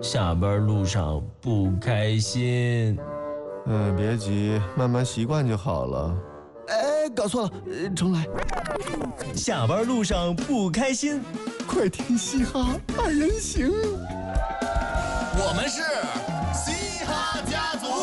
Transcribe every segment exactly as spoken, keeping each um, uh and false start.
下班路上不开心。 嗯，别急，慢慢习惯就好了。哎，搞错了，呃，重来。 下班路上不开心， 快听嘻哈二人行。 我们是嘻哈家族。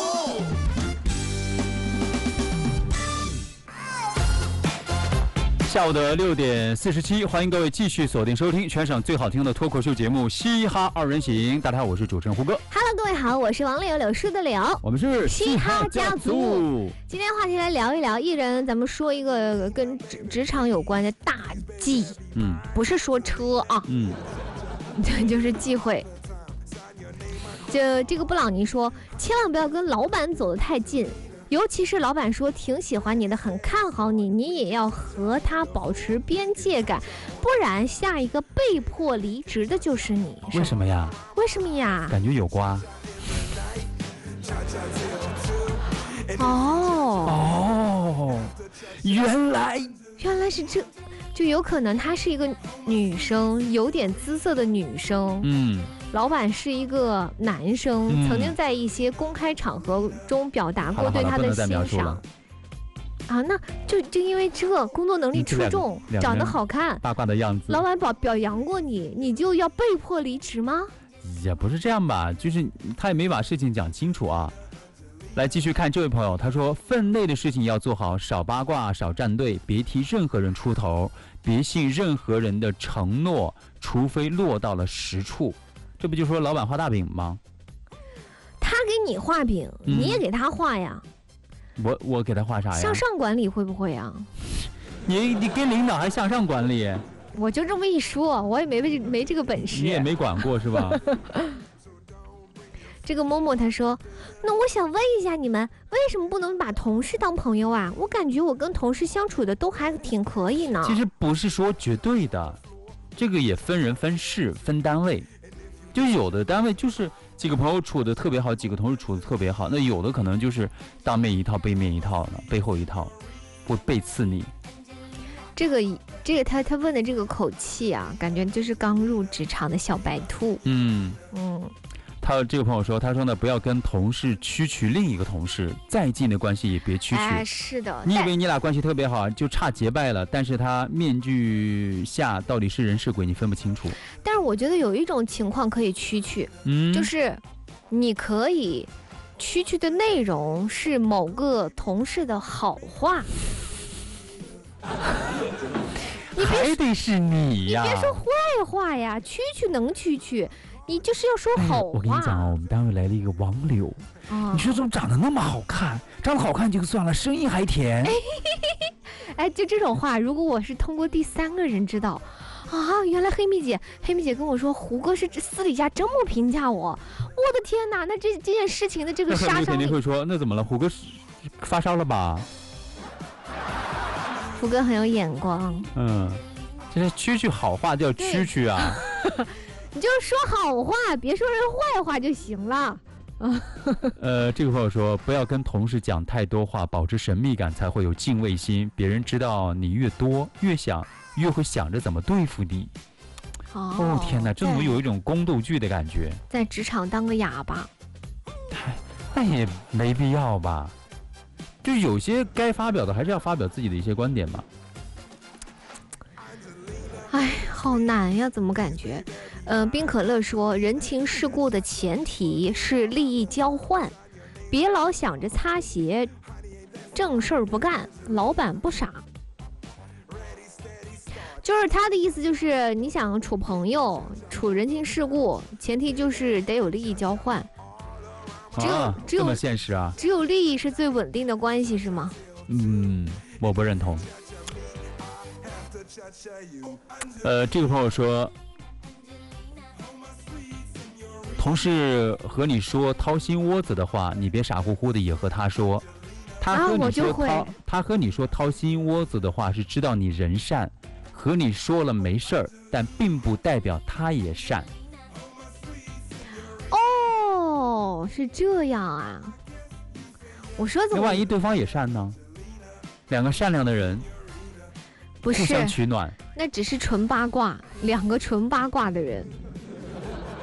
下午的六点四十七，欢迎各位继续锁定收听全省最好听的脱口秀节目《嘻哈二人行》。大家好，我是主持人胡歌。 Hello， 各位好，我是王柳柳树的柳， 我们是嘻哈家族。今天话题来聊一聊，艺人咱们说一个跟职职场有关的大忌。 嗯， 不是说车啊， 嗯， 对，就是忌讳。就这个布朗尼说，千万不要跟老板走得太近。尤其是老板说挺喜欢你的，很看好你，你也要和他保持边界感，不然下一个被迫离职的就是你。 为什么呀？ 为什么呀？ 感觉有瓜。 哦哦，原来原来是这，就有可能她是一个女生，有点姿色的女生。 嗯。 老板是一个男生， 嗯、 曾经在一些公开场合中表达过对他的欣赏。啊，那就就因为这工作能力出众，长得好看， 八卦的样子， 老板表表扬过你，你就要被迫离职吗？ 也不是这样吧，就是他也没把事情讲清楚啊。来继续看这位朋友，他说分内的事情要做好，少八卦，少站队，别替任何人出头，别信任何人的承诺，除非落到了实处。这不就说老板画大饼吗？ 他给你画饼，嗯、你也给他画呀。 我我给他画啥呀？ 向上管理会不会啊？ 你你跟领导还向上管理？ 我就这么一说，我也没没这个本事。 你也没管过是吧？ 这个默默他说，那我想问一下你们，为什么不能把同事当朋友啊？我感觉我跟同事相处的都还挺可以呢。 其实不是说绝对的，这个也分人分事分单位。就有的单位就是几个朋友处的特别好，几个同事处的特别好，那有的可能就是当面一套背面一套的，背后一套会背刺你。 这个这个他他问的这个口气啊，感觉就是刚入职场的小白兔。 嗯嗯， 他这个朋友说，他说呢，不要跟同事蛐蛐另一个同事，再近的关系也别蛐蛐。 哎，是的。 你以为你俩关系特别好，就差结拜了，但是他面具下到底是人是鬼，你分不清楚。 但是我觉得有一种情况可以蛐蛐， 嗯， 就是你可以蛐蛐的内容是某个同事的好话。 你还得是你呀， 你别说坏话呀，蛐蛐能蛐蛐。你就是要说好话。 哎、我跟你讲啊，我们单位来了一个王柳，哦、你说怎么长得那么好看？长得好看就算了，声音还甜。 哎，哎就这种话，如果我是通过第三个人知道，啊，原来黑蜜姐，黑蜜姐跟我说胡歌是私底下这么评价我，我的天哪！那这这件事情的这个杀伤力， 肯定会说，那怎么了？胡歌发烧了吧？ 胡歌很有眼光。 嗯，这是蛐蛐好话叫蛐蛐啊。 你就说好话，别说人坏话就行了。 呃，这个朋友说，不要跟同事讲太多话，保持神秘感才会有敬畏心。别人知道你越多，越想越会想着怎么对付你。 哦， 哦天哪，这怎么有一种宫斗剧的感觉？ 在职场当个哑巴， 那也没必要吧？就有些该发表的还是要发表自己的一些观点嘛。 哎，好难呀，怎么感觉？呃，冰可乐说，人情世故的前提是利益交换，别老想着擦鞋，正事儿不干，老板不傻。就是他的意思，就是你想处朋友、处人情世故，前提就是得有利益交换。只有、 啊、 只有这么现实啊！ 只有利益是最稳定的关系，是吗？ 嗯，我不认同。呃，这个朋友说，同事和你说掏心窝子的话，你别傻乎乎的也和他说。他和你说掏、啊、他和你说掏心窝子的话，是知道你人善，和你说了没事儿，但并不代表他也善。 哦，是这样啊。我说怎么？ 那万一对方也善呢？两个善良的人。 不是互相取暖， 那只是纯八卦，两个纯八卦的人，